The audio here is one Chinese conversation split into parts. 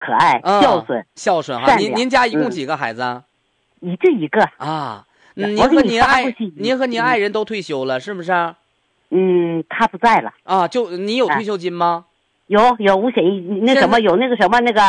可爱、孝顺、 孝顺哈。 善良。 您家一共几个孩子啊？ 你这一个啊， 您和您爱人都退休了，是不是？ 他不在了啊。就你有退休金吗？ 有5险1那什么有那个什么那个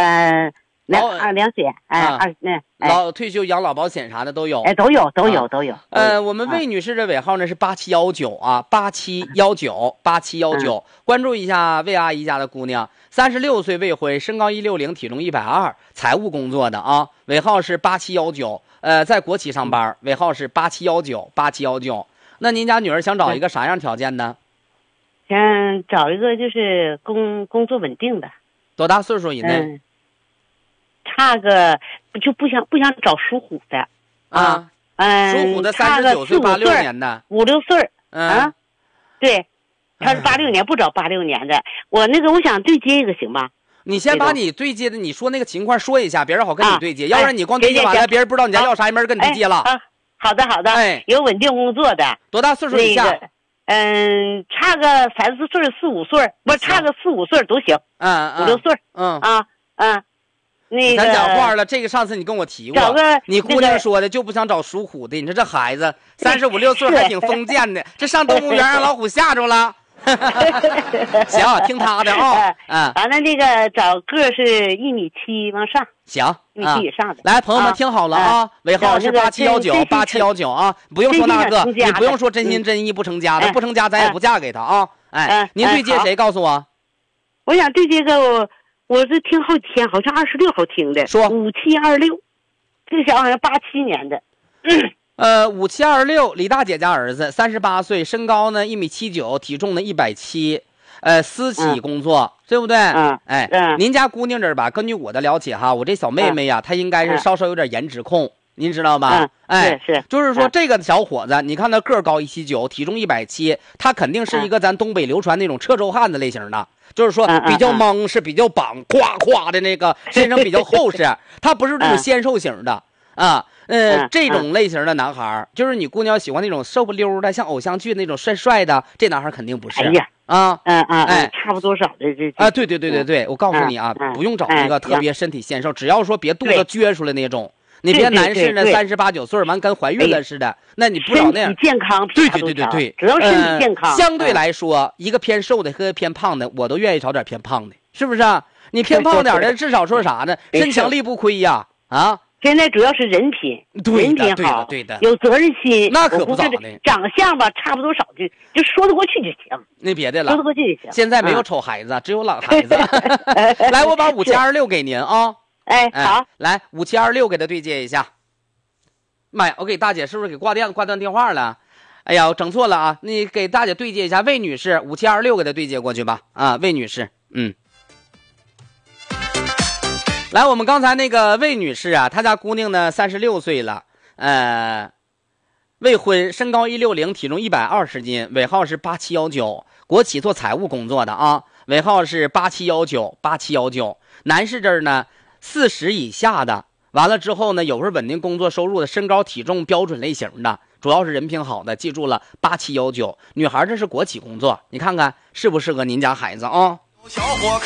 2险老退休养老保险啥的都有。 都有。 我们魏女士的尾号呢是8719啊，8719。关注一下魏阿姨家的姑娘，36岁未婚，身高160，体重120，财务工作的啊，尾号是8719。在国企上班，尾号是8719。那您家女儿想找一个啥样条件呢？ 想找一个就是工作稳定的。 多大岁数以内？ 差个就不想找属虎的啊。 属虎的39岁86年的 5、6岁对，他是86年，不找86年的。我想对接一个行吗？ 你先把你对接的你说那个情况说一下，别人好跟你对接，要不然你光对接完了，别人不知道你家要啥，没人跟你对接了。 好的。有稳定工作的。多大岁数以下？差个3、4岁、4、5岁，不差个4、5岁都行。5、6岁。 咱讲话了，这个上次你跟我提过，你姑娘说的就不想找属虎的。你说这孩子35、6岁还挺封建的，这上动物园让老虎吓着了。行，听他的啊。 完了找个是1.7米往上。 行 ，1.7米以上的。 来，朋友们听好了啊，尾号是8719啊，不用说那个，你不用说真心真意不成家的，不成家咱也不嫁给他啊。您对接谁？告诉我。 我想对接个我是听好几天，好像26号听的， 说 5726，这个小孩好像87年的。 5726，李大姐家儿子，38岁，身高呢1.79米，体重呢170，私企工作，对不对？您家姑娘这儿吧，根据我的了解哈，我这小妹妹呀，她应该是稍稍有点颜值控，您知道吧？ 是， 就是说这个小伙子，你看他个高179，体重170，他肯定是一个咱东北流传那种车轴汉子类型的。就是说比较莽是比较绑夸的那个，身上比较厚实，他不是那种纤瘦型的啊。这种类型的男孩，就是你姑娘喜欢那种瘦不溜的，像偶像剧那种帅帅的，这男孩肯定不是。 差不多少的这对，我告诉你啊，不用找那个特别身体纤瘦，只要说别肚子撅出来那种。你别男士呢，38、9岁完跟怀孕了似的，那你不找那样。 身体健康， 对， 只要身体健康。 相对来说，一个偏瘦的和偏胖的，我都愿意找点偏胖的，是不是啊？你偏胖点的，至少说啥呢？身强力不亏呀！ 现在主要是人品，人品好， 对的， 有责任心。 那可不咋的。 长相吧，差不多少就说得过去就行。 那别的了， 说得过去就行。 现在没有丑孩子，只有老孩子。来，我把5726给您啊。 好， 来5726给他对接一下。妈呀，我给大姐是不是给挂断电话了？哎呀，我整错了啊！你给大姐对接一下，魏女士5726给她对接过去吧。魏女士，来，我们刚才那个魏女士啊，她家姑娘呢36岁了，未婚，身高160，体重120斤，尾号是8719，国企做财务工作的啊，尾号是8719。男士这儿呢40以下的。完了之后呢，有份稳定工作收入的，身高体重标准类型的，主要是人品好的，记住了8719。女孩这是国企工作，你看看适不适合您家孩子啊？ 小伙